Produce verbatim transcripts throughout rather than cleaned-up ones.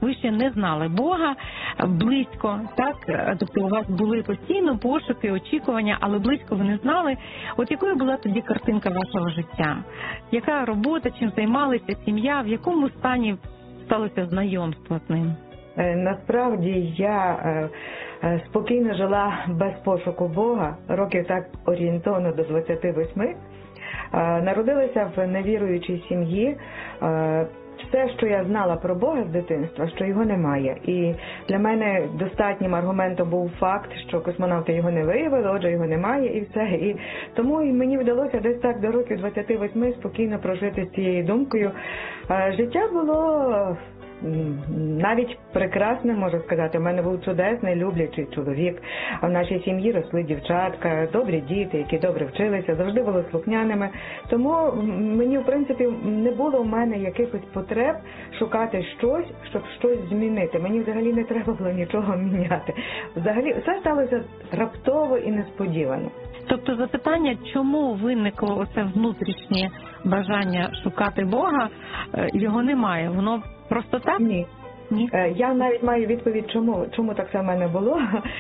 ви ще не знали Бога близько, так? Тобто у вас були постійно пошуки, очікування, але близько ви не знали. От якою була тоді картинка вашого життя? Яка робота, чим займалися, сім'я, в якому стані сталося знайомство з ним? Насправді я спокійно жила без пошуку Бога, років так орієнтовно до двадцяти восьми. Народилася в невіруючій сім'ї. Все, що я знала про Бога з дитинства, що його немає. І для мене достатнім аргументом був факт, що космонавти його не виявили, отже його немає і все. І тому і мені вдалося десь так до років двадцяти восьми спокійно прожити з цією думкою. Життя було навіть прекрасне, можу сказати. У мене був чудесний, люблячий чоловік. В нашій сім'ї росли дівчатка, добрі діти, які добре вчилися, завжди були слухняними. Тому мені, в принципі, не було в мене якихось потреб шукати щось, щоб щось змінити. Мені взагалі не треба було нічого міняти. Взагалі, все сталося раптово і несподівано. Тобто запитання, чому виникло оце внутрішнє бажання шукати Бога, його немає. Воно просто так? Ні. Ні. Я навіть маю відповідь, чому, чому так все в мене було.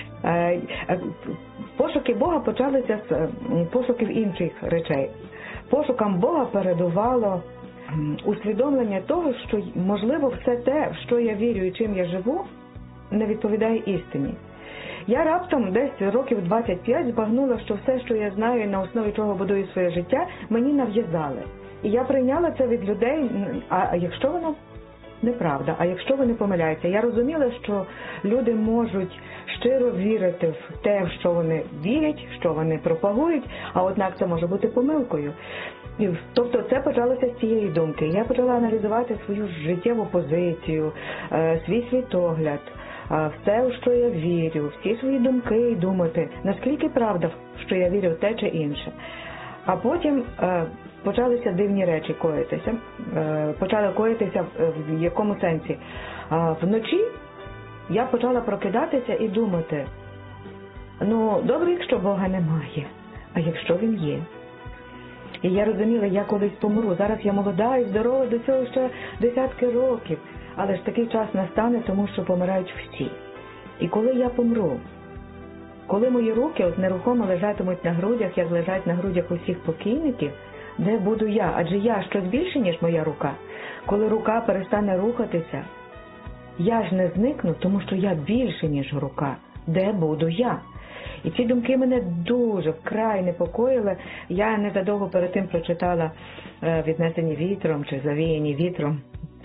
Пошуки Бога почалися з пошуків інших речей. Пошукам Бога передувало усвідомлення того, що, можливо, все те, в що я вірю і чим я живу, не відповідає істині. Я раптом десь років двадцять п'ять збагнула, що все, що я знаю і на основі чого будую своє життя, мені нав'язали. І я прийняла це від людей, а якщо воно неправда, а якщо вони помиляються. Я розуміла, що люди можуть щиро вірити в те, в що вони вірять, що вони пропагують, а однак це може бути помилкою. І, тобто це почалося з цієї думки. Я почала аналізувати свою життєву позицію, свій світогляд, все, у що я вірю, всі свої думки і думати, наскільки правда, що я вірю в те чи інше. А потім е, почалися дивні речі коїтися. Е, почали коїтися в, в якому сенсі? Е, вночі я почала прокидатися і думати, ну, добре, якщо Бога немає, а якщо Він є? І я розуміла, я колись помру. Зараз я молода і здорова, до цього ще десятки років. Але ж такий час настане, тому що помирають всі. І коли я помру, коли мої руки от нерухомо лежатимуть на грудях, як лежать на грудях усіх покійників, де буду я? Адже я щось більше, ніж моя рука. Коли рука перестане рухатися, я ж не зникну, тому що я більше, ніж рука. Де буду я? І ці думки мене дуже вкрай непокоїли. Я незадовго перед тим прочитала «Віднесені вітром» чи «Завіяні вітром».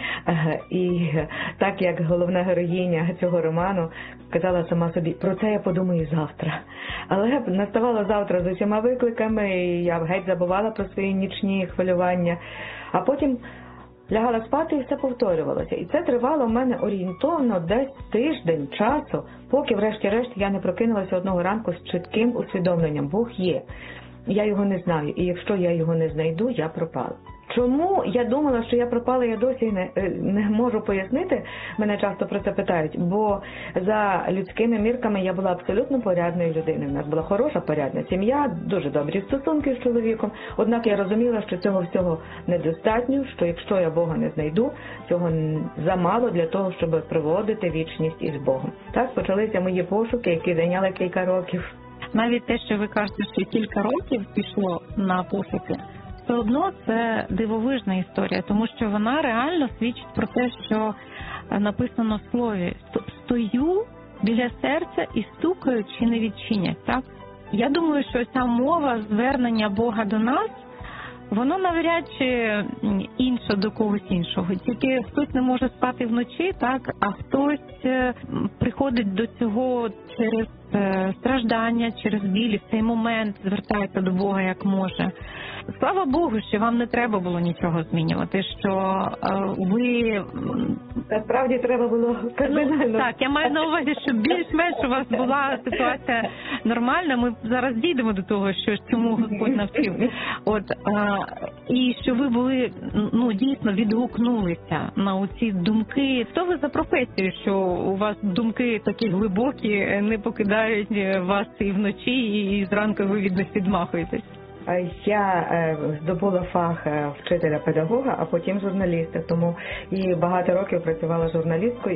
І так як головна героїня цього роману казала сама собі, про це я подумаю завтра. Але наставало завтра з усіма викликами, і я геть забувала про свої нічні хвилювання. А потім лягала спати і все повторювалося. І це тривало в мене орієнтовно десь тиждень часу, поки врешті-решт я не прокинулася одного ранку з чітким усвідомленням. Бог є. Я його не знаю. І якщо я його не знайду, я пропала. Чому я думала, що я пропала, я досі не, не можу пояснити, мене часто про це питають, бо за людськими мірками я була абсолютно порядною людиною. У нас була хороша, порядна сім'я, дуже добрі стосунки з чоловіком, однак я розуміла, що цього всього недостатньо, що якщо я Бога не знайду, цього замало для того, щоб проводити вічність із Богом. Так почалися мої пошуки, які зайняли кілька років. Навіть те, що ви кажете, що кілька років пішло на пошуки, все одно це дивовижна історія, тому що вона реально свідчить про те, що написано в слові «стою біля серця і стукаю, чи не відчинять». Так? Я думаю, що ця мова звернення Бога до нас, воно навряд чи інше до когось іншого. Тільки хтось не може спати вночі, так, а хтось приходить до цього через страждання, через біль, в цей момент звертається до Бога як може. Слава Богу, що вам не треба було нічого змінювати, що ви... Насправді треба було кардинально. Ну, так, я маю на увазі, що більш-менш у вас була ситуація нормальна. Ми зараз дійдемо до того, що чому Господь навчив. От, а, і що ви були, ну, дійсно відгукнулися на оці думки. Що ви за професію, що у вас думки такі глибокі, не покидають вас і вночі, і зранку ви від них відмахуєтесь? Я здобула фах вчителя-педагога, а потім журналіста, тому і багато років працювала журналісткою.